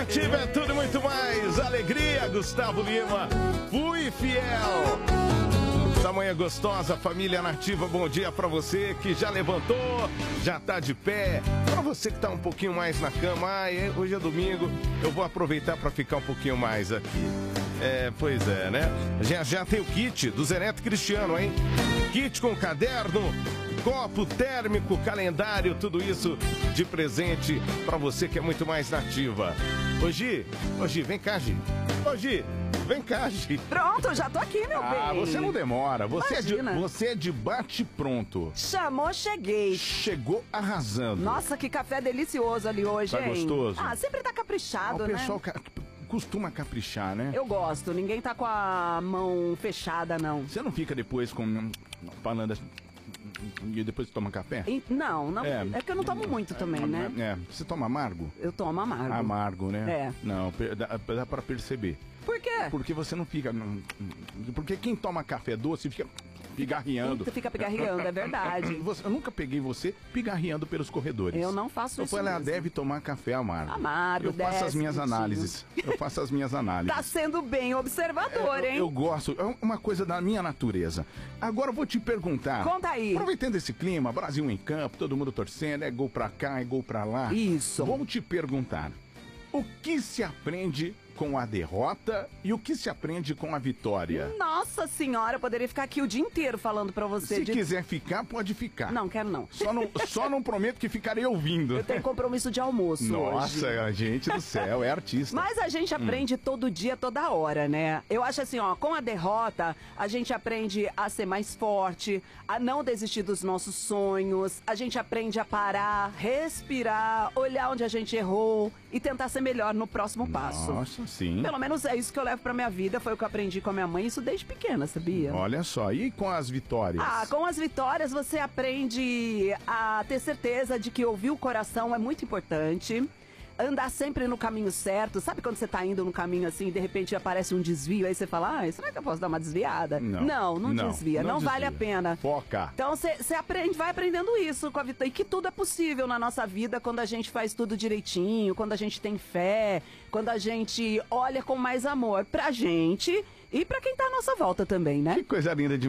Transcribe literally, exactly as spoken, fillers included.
Nativa é tudo e muito mais. Alegria, Gustavo Lima. Fui fiel. Essa manhã gostosa, família Nativa, bom dia pra você que já levantou, já tá de pé. Pra você que tá um pouquinho mais na cama, ai, hoje é domingo, eu vou aproveitar pra ficar um pouquinho mais aqui. É, pois é, né? Já já tem o kit do Zeneto Cristiano, hein? Kit com caderno, copo térmico, calendário, tudo isso de presente pra você que é muito mais nativa. Ô Gi, ô Gi, vem cá, Gi. Ô Gi, vem cá, Gi. Pronto, já tô aqui, meu Ah, bem. você não demora. Você é, de, Imagina. você é de bate-pronto. Chamou, cheguei. Chegou arrasando. Nossa, que café delicioso ali hoje, Tá hein? gostoso? Ah, sempre tá Ah, caprichado, o né? pessoal ca- costuma caprichar, né? Eu gosto, ninguém tá com a mão fechada, não. Você não fica depois com... falando assim... e depois toma café? E- Não, não. É. É. que eu não tomo muito também, né? É, você toma amargo? Eu tomo amargo. Amargo, né? É. Não, per- dá, dá pra perceber. Por quê? Porque você não fica... Porque quem toma café doce fica pigarreando. Você fica pigarreando, é verdade. Você- eu nunca peguei você pigarreando pelos corredores. Eu não faço Eu isso falei, ela mesmo. deve tomar café amargo. Amargo, Eu faço as desce, minhas Vitinho. análises. Eu faço as minhas análises. Tá sendo bem observador, eu, hein? eu gosto, é uma coisa da minha natureza. Agora eu vou te perguntar. Conta aí. Aproveitando esse clima, Brasil em campo, todo mundo torcendo, é gol pra cá, é gol pra lá. Isso. Vou te perguntar. O que se aprende com a derrota e o que se aprende com a vitória? Nossa senhora, eu poderia ficar aqui o dia inteiro falando pra você. Se de... quiser ficar, pode ficar. Não, quero não. Só não, só não prometo que ficarei ouvindo. Eu tenho compromisso de almoço Nossa, hoje. a gente do céu, é artista. Mas a gente aprende todo dia, toda hora, né? Eu acho assim, ó, com a derrota, a gente aprende a ser mais forte, a não desistir dos nossos sonhos, a gente aprende a parar, respirar, olhar onde a gente errou e tentar ser melhor no próximo passo. Nossa, sim. Pelo menos é isso que eu levo pra minha vida, foi o que eu aprendi com a minha mãe, isso desde pequena, sabia? Olha só, e com as vitórias? Ah, com as vitórias você aprende a ter certeza de que ouvir o coração é muito importante. Andar sempre no caminho certo. Sabe quando você tá indo no caminho assim e de repente aparece um desvio, aí você fala, ah, será que eu posso dar uma desviada? Não, não, não, não, desvia, não, não vale a desvia. pena. Foca. Então você aprende, vai aprendendo isso com a vitória. E que tudo é possível na nossa vida quando a gente faz tudo direitinho, quando a gente tem fé, quando a gente olha com mais amor pra gente e pra quem tá à nossa volta também, né? Que coisa linda de